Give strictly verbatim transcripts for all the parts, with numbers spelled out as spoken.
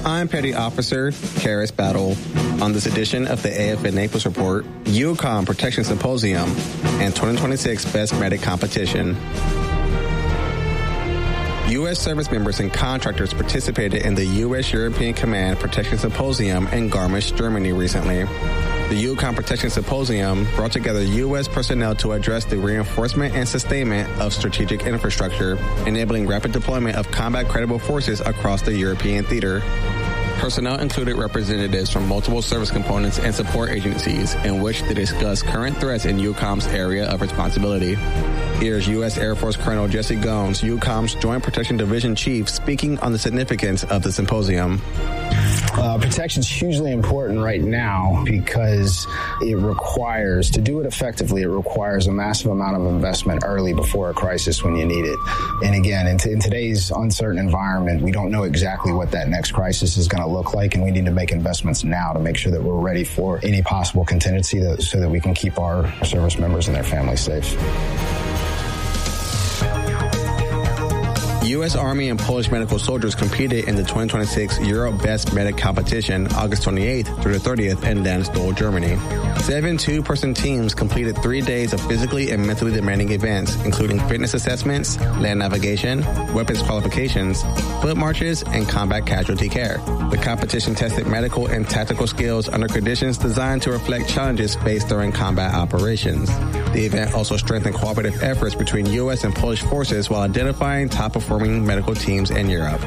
I'm Petty Officer Karis Battle. On this edition of the A F N Naples Report, EUCOM Protection Symposium and twenty twenty-six Best Medic Competition. U S service members and contractors participated in the U S European Command Protection Symposium in Garmisch, Germany recently. The EUCOM Protection Symposium brought together U S personnel to address the reinforcement and sustainment of strategic infrastructure, enabling rapid deployment of combat-credible forces across the European theater. Personnel included representatives from multiple service components and support agencies in which they discussed current threats in EUCOM's area of responsibility. Here's U S Air Force Colonel Jesse Gomes, EUCOM's Joint Protection Division Chief, speaking on the significance of the symposium. Uh, protection is hugely important right now because it requires, to do it effectively, it requires a massive amount of investment early before a crisis when you need it. And again, in, t- in today's uncertain environment, we don't know exactly what that next crisis is going to look like, and we need to make investments now to make sure that we're ready for any possible contingency that, so that we can keep our service members and their families safe. U S Army and Polish medical soldiers competed in the twenty twenty-six Europe Best Medic Competition August twenty-eighth through the thirtieth in Landstuhl, Germany. Seven two-person teams completed three days of physically and mentally demanding events, including fitness assessments, land navigation, weapons qualifications, foot marches, and combat casualty care. The competition tested medical and tactical skills under conditions designed to reflect challenges faced during combat operations. The event also strengthened cooperative efforts between U S and Polish forces while identifying top-performing medical teams in Europe.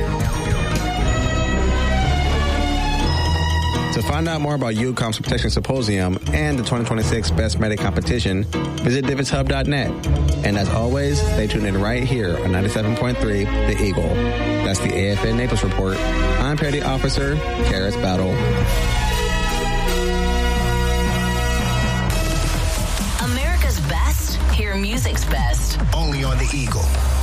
To find out more about EUCOM's Protection Symposium and the twenty twenty-six Best Medic Competition, visit Divots Hub dot net. And as always, stay tuned in right here on ninety-seven point three The Eagle. That's the A F N Naples Report. I'm Petty Officer Karis Battle. America's best, hear music's best. Only on The Eagle.